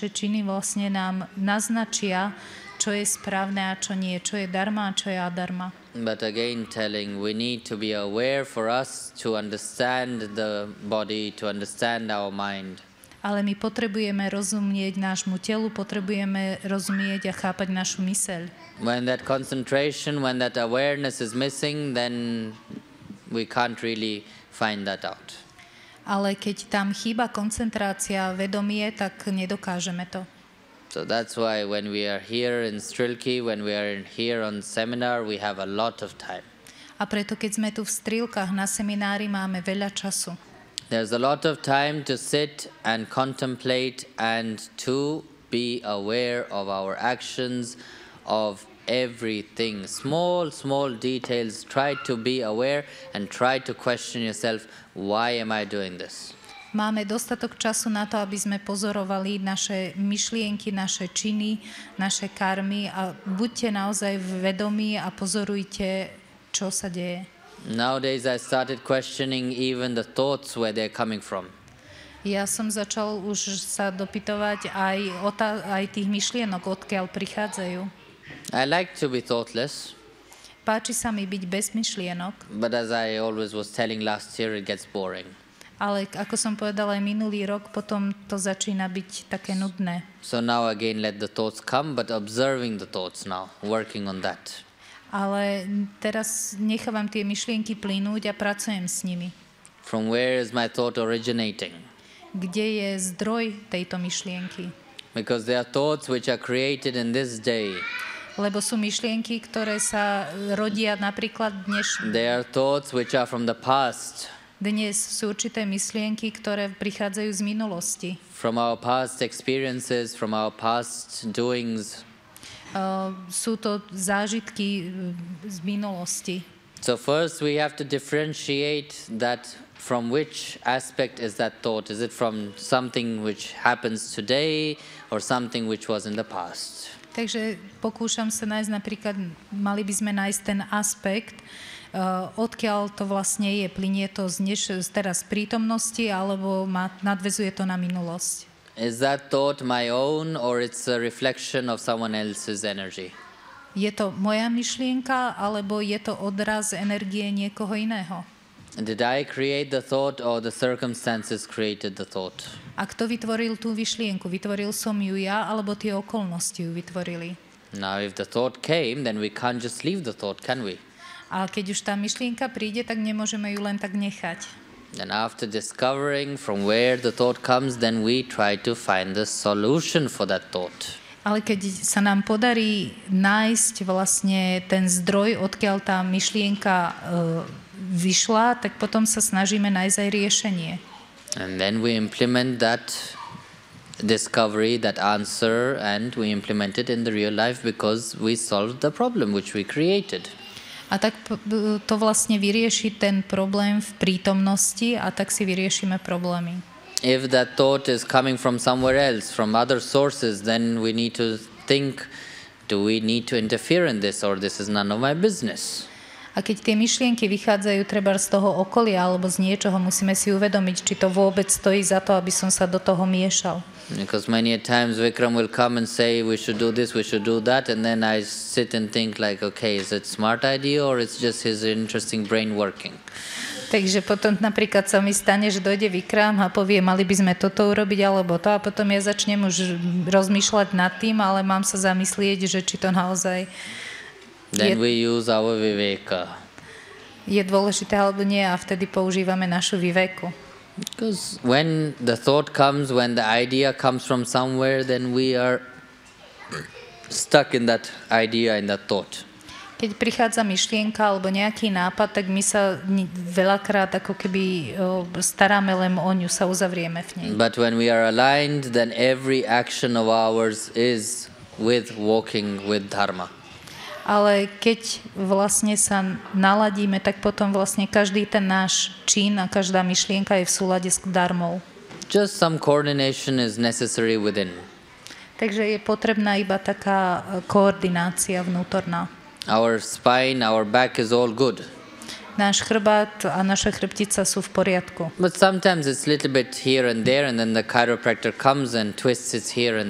naše činy vlastne nám naznačia, čo je správne a čo nie, čo je dharma a čo je adarma. But again telling we need to be aware for us to understand the body, to understand our mind. Ale my potrebujeme rozumieť nášmu telu, potrebujeme rozumieť a chápať našu myseľ. When that concentration, when that awareness is missing, then we can't really find that out. Ale keď tam chýba koncentrácia, vedomie, tak nedokážeme to. So that's why when we are here in Strilki, when we are here on seminar, we have a lot of time. A preto, keď sme tu v Strilkách na seminári, máme veľa času. There's a lot of time to sit and contemplate and to be aware of our actions, of everything. Small details. Try to be aware and try to question yourself, why am I doing this? Máme dostatok času na to, aby sme pozorovali naše myšlienky, naše činy, naše karmy a buďte naozaj vedomí a pozorujte, čo sa deje. Nowadays I started questioning even the thoughts where they're coming from. Ja som začal už sa dopytovať aj tých myšlienok, odkiaľ prichádzajú. I like to be thoughtless. Páči sa mi byť bez myšlienok. But as I always was telling last year, it gets boring. Ale ako som povedala aj minulý rok, potom to začína byť také nudné. So now again let the thoughts come, but observing the thoughts now, working on that. Ale teraz nechávam tie myšlienky plynúť a pracujem s nimi. From where is my thought originating? Kde je zdroj tejto myšlienky? Because there are thoughts which are created in this day. Lebo sú myšlienky, ktoré sa rodia napríklad dnes. There are thoughts which are from the past. Dnes sú určité myšlienky, ktoré prichádzajú z minulosti. From our past experiences, from our past doings. Sú to zážitky z minulosti. So first we have to differentiate that from which aspect is that thought. Is it from something which happens today or something which was in the past? Takže pokúšam sa nájsť napríklad, mali by sme nájsť ten aspekt, odkiaľ to vlastne je. Plynie to teraz z prítomnosti alebo nadväzuje to na minulosť. Is that thought my own or it's a reflection of someone else's energy? Je to moja myšlienka alebo je to odraz energie niekoho iného? Did I create the thought or the circumstances created the thought? A kto vytvoril tú myšlienku? Vytvoril som ju ja alebo tie okolnosti ju vytvorili? Now if the thought came, then we can't just leave the thought, can we? A keď už tá myšlienka príde, tak nemôžeme ju len tak nechať. Then after discovering from where the thought comes, then we try to find the solution for that thought. Ale keď sa nám podarí nájsť vlastne ten zdroj, odkiaľ tá myšlienka vyšla, tak potom sa snažíme nájsť aj riešenie. And then we implement that discovery, that answer, and we implement it in the real life because we solved the problem which we created. A tak to vlastne vyrieši ten problém v prítomnosti a tak si vyriešime problémy. If that thought is coming from somewhere else, from other sources, then we need to think, do we need to interfere in this or this is none of my business? A keď tie myšlienky vychádzajú treba z toho okolia alebo z niečoho, musíme si uvedomiť, či to vôbec stojí za to, aby som sa do toho miešal. Because many times Vikram will come and say we should do this, we should do that, and then I sit and think like, okay, is it smart idea or it's just his interesting brain working? Takže potom napríklad sa mi stane, že dojde Vikram a povie, mali by sme toto urobiť alebo to, a potom ja začnem už rozmýšľať nad tým, ale mám sa zamyslieť, že či to naozaj Then we use our viveka. Je dôležité alebo nie, a vtedy používame našu viveku. Because when the thought comes, when the idea comes from somewhere, then we are stuck in that idea, in that thought. Keď prichádza myšlienka alebo nejaký nápad, tak my sa veľakrát ako keby staráme len o ňu, sa uzavrieme v nej. But when we are aligned, then every action of ours is with walking with dharma. Ale keď vlastne sa naladíme, tak potom vlastne každý ten náš čin a každá myšlienka je v súlade s dharmou. Just some coordination is necessary within. Takže je potrebná iba taká koordinácia vnútorná. Our spine, our back is all good. Náš chrbát a naša chrbtica sú v poriadku. But sometimes it's a little bit here and there, and then the chiropractor comes and twists it here and